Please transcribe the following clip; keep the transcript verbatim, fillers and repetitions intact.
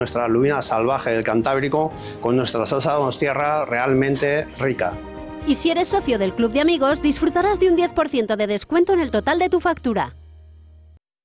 Nuestra lubina salvaje del Cantábrico con nuestra salsa donostierra realmente rica. Y si eres socio del Club de Amigos, disfrutarás de un diez por ciento de descuento en el total de tu factura.